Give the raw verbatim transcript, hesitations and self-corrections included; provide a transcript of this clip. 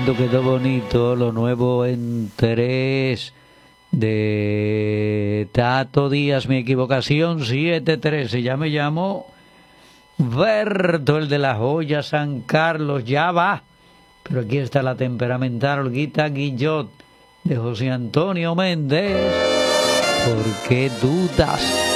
lindo, quedó bonito, lo nuevo interés de Tato Díaz, mi equivocación, siete trece, ya me llamó Berto, el de la joya San Carlos, ya va, pero aquí está la temperamental Olguita Guillot, de José Antonio Méndez. ¿Por qué dudas?